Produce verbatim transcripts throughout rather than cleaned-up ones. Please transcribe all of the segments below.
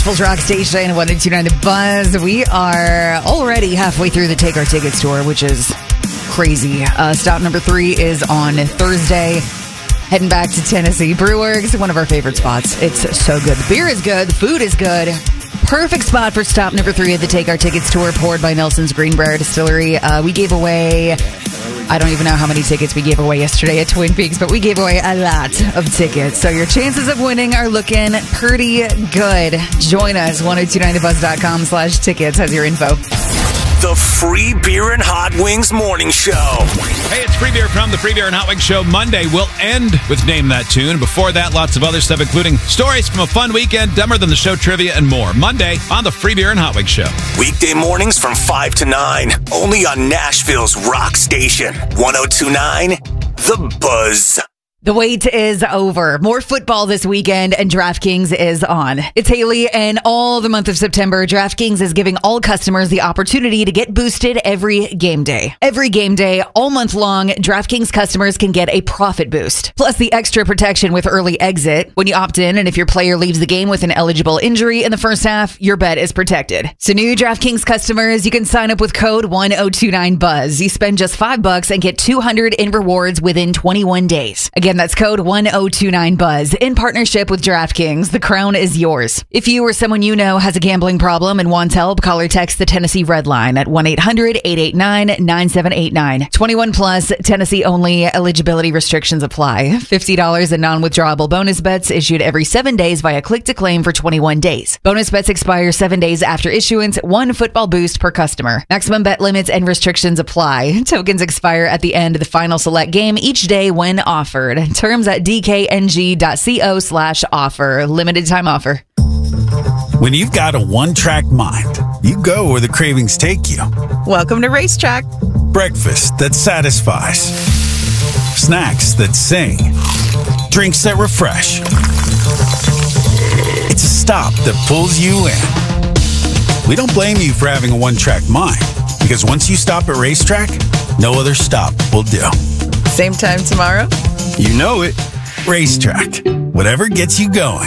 Full Rock Station, one oh two point nine The Buzz. We are already halfway through the Take Our Tickets tour, which is crazy. Uh, stop number three is on Thursday. Heading back to Tennessee. Brewworks, one of our favorite spots. It's so good. The beer is good. The food is good. Perfect spot for stop number three of the Take Our Tickets tour, poured by Nelson's Green Brier Distillery. Uh, we gave away... I don't even know how many tickets we gave away yesterday at Twin Peaks, but we gave away a lot of tickets. So your chances of winning are looking pretty good. Join us. ten twenty-nine the buzz dot com slash tickets has your info. The Free Beer and Hot Wings Morning Show. Hey, it's Free Beer from the Free Beer and Hot Wings Show. Monday will end with Name That Tune. Before that, lots of other stuff, including stories from a fun weekend, Dumber Than the Show trivia, and more. Monday on the Free Beer and Hot Wings Show. Weekday mornings from five to nine, only on Nashville's Rock Station. ten twenty-nine The Buzz. The wait is over. More football this weekend, and DraftKings is on. It's Haley, and all the month of September, DraftKings is giving all customers the opportunity to get boosted every game day. Every game day, all month long, DraftKings customers can get a profit boost. Plus the extra protection with early exit. When you opt in, and if your player leaves the game with an eligible injury in the first half, your bet is protected. So new DraftKings customers, you can sign up with code ten twenty-nine buzz. You spend just five bucks and get two hundred in rewards within twenty-one days. Again, that's code ten twenty-nine buzz in partnership with DraftKings. The crown is yours. If you or someone you know has a gambling problem and wants help, call or text the Tennessee Red Line at one eight hundred eight eight nine nine seven eight nine. twenty-one plus, Tennessee only. Eligibility restrictions apply. fifty dollars in non-withdrawable bonus bets issued every seven days via click to claim for twenty-one days. Bonus bets expire seven days after issuance. One football boost per customer. Maximum bet limits and restrictions apply. Tokens expire at the end of the final select game each day when offered. Terms at dkng.co slash offer. Limited time offer. When you've got a one-track mind, you go where the cravings take you. Welcome to Racetrack. Breakfast that satisfies. Snacks that sing. Drinks that refresh. It's a stop that pulls you in. We don't blame you for having a one-track mind, because once you stop at Racetrack, no other stop will do. Same time tomorrow? You know it. Racetrack. Whatever gets you going.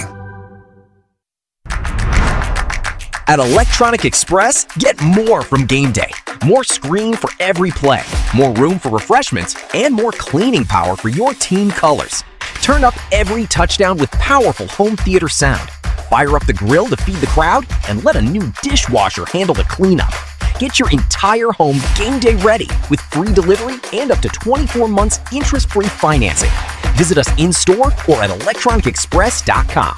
At Electronic Express, get more from game day. More screen for every play, more room for refreshments, and more cleaning power for your team colors. Turn up every touchdown with powerful home theater sound. Fire up the grill to feed the crowd, and let a new dishwasher handle the cleanup. Get your entire home game day ready with free delivery and up to twenty-four months interest-free financing. Visit us in-store or at electronic express dot com.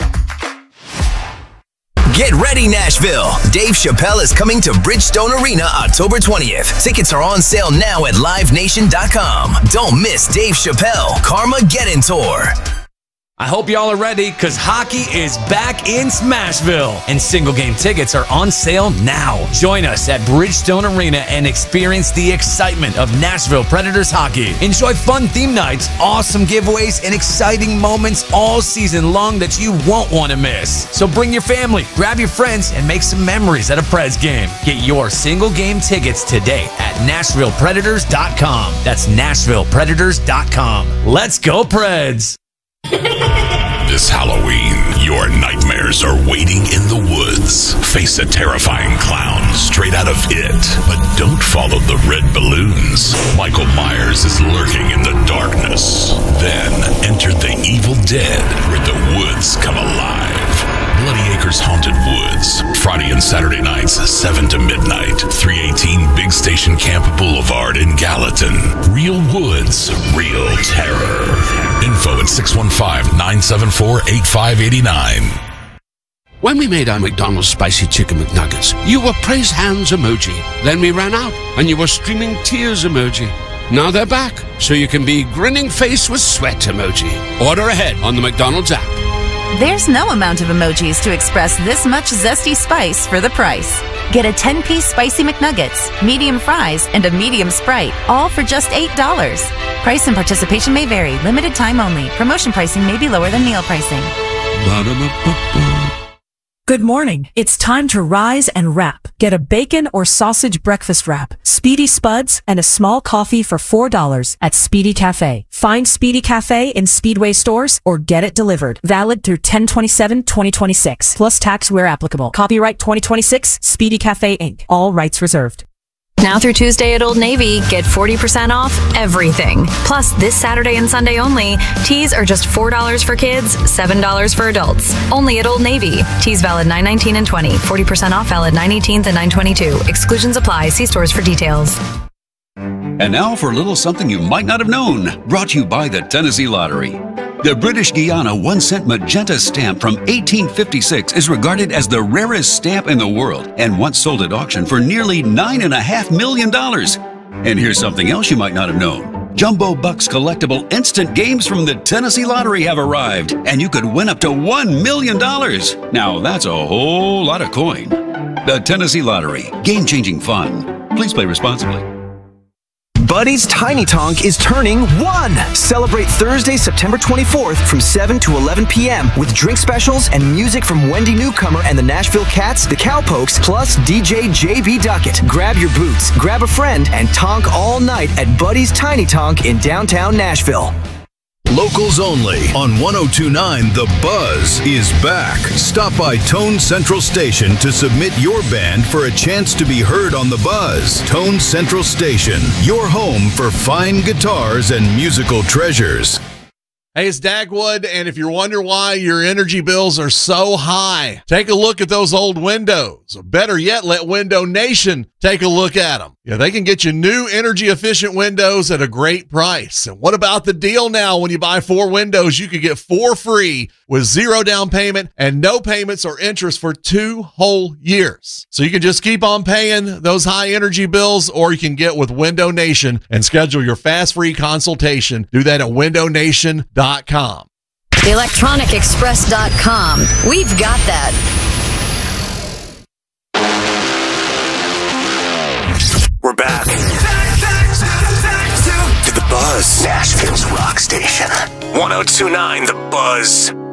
Get ready, Nashville! Dave Chappelle is coming to Bridgestone Arena October twentieth. Tickets are on sale now at live nation dot com. Don't miss Dave Chappelle Carmageddon Tour. I hope y'all are ready, because hockey is back in Smashville, and single game tickets are on sale now. Join us at Bridgestone Arena and experience the excitement of Nashville Predators hockey. Enjoy fun theme nights, awesome giveaways, and exciting moments all season long that you won't want to miss. So bring your family, grab your friends, and make some memories at a Preds game. Get your single game tickets today at nashville predators dot com. That's nashville predators dot com. Let's go, Preds! This Halloween, your nightmares are waiting in the woods. Face a terrifying clown straight out of It, but don't follow the red balloons. Michael Myers is lurking in the darkness. Then enter the Evil Dead, where the woods come alive. Bloody Acres Haunted Woods, Friday and Saturday nights, seven to midnight, three eighteen Big Station Camp Boulevard in Gallatin. Real woods, real terror. Info at six one five, nine seven four, eight five eight nine. When we made our McDonald's Spicy Chicken McNuggets, you were praise hands emoji. Then we ran out, and you were streaming tears emoji. Now they're back, so you can be grinning face with sweat emoji. Order ahead on the McDonald's app. There's no amount of emojis to express this much zesty spice for the price. Get a ten-piece Spicy McNuggets, medium fries, and a medium Sprite, all for just eight dollars. Price and participation may vary. Limited time only. Promotion pricing may be lower than meal pricing. Ba-da-ba-ba-ba. Good morning. It's time to rise and wrap. Get a bacon or sausage breakfast wrap, Speedy Spuds, and a small coffee for four dollars at Speedy Cafe. Find Speedy Cafe in Speedway stores or get it delivered. Valid through ten twenty-seven twenty twenty-six. Plus tax where applicable. Copyright twenty twenty-six, Speedy Cafe Incorporated. All rights reserved. Now through Tuesday at Old Navy, get forty percent off everything. Plus, this Saturday and Sunday only, tees are just four dollars for kids, seven dollars for adults. Only at Old Navy. Tees valid nine nineteen and twenty. forty percent off valid nine eighteenth and nine twenty-two. Exclusions apply. See stores for details. And now for a little something you might not have known. Brought to you by the Tennessee Lottery. The British Guiana one cent magenta stamp from eighteen fifty-six is regarded as the rarest stamp in the world and once sold at auction for nearly nine point five million dollars. And here's something else you might not have known. Jumbo Bucks collectible instant games from the Tennessee Lottery have arrived, and you could win up to one million dollars. Now that's a whole lot of coin. The Tennessee Lottery. Game-changing fun. Please play responsibly. Buddy's Tiny Tonk is turning one. Celebrate Thursday, September twenty-fourth from seven to eleven p.m. with drink specials and music from Wendy Newcomer and the Nashville Cats, the Cowpokes, plus D J J B Duckett. Grab your boots, grab a friend, and tonk all night at Buddy's Tiny Tonk in downtown Nashville. Locals only on one oh two point nine The Buzz is back. Stop by Tone Central Station to submit your band for a chance to be heard on The Buzz. Tone Central Station, your home for fine guitars and musical treasures. Hey, it's Dagwood, and if you're wondering why your energy bills are so high, take a look at those old windows. Or better yet, let Window Nation take a look at them. Yeah, they can get you new energy-efficient windows at a great price. And what about the deal now? When you buy four windows, you could get four free with zero down payment and no payments or interest for two whole years. So you can just keep on paying those high energy bills, or you can get with Window Nation and schedule your fast free consultation. Do that at window nation dot com. electronic express dot com. We've got that. We're back. To The Buzz, Nashville's rock station. one oh two point nine The Buzz.